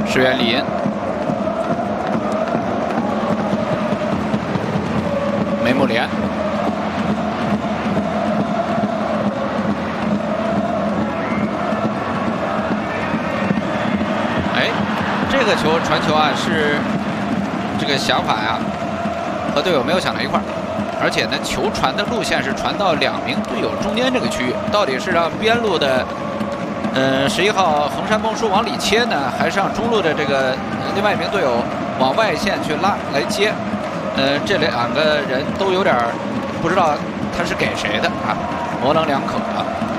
支援李银，梅木连。 这个球传球啊，是这个想法呀，和队友没有想到一块儿，而且呢，球传的路线是传到2名队友中间这个区域，到底是让边路的11号横山梦书往里切呢，还是让中路的这个另外一名队友往外线去拉来接？这2个人都有点不知道他是给谁的啊，模棱两可啊。